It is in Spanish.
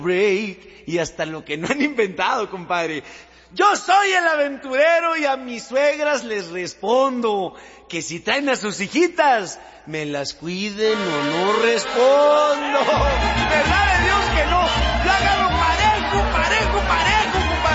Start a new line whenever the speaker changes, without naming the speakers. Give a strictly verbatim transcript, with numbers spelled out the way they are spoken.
break y hasta lo que no han inventado, compadre. Yo soy el aventurero y a mis suegras les respondo que si traen a sus hijitas, me las cuiden o no respondo.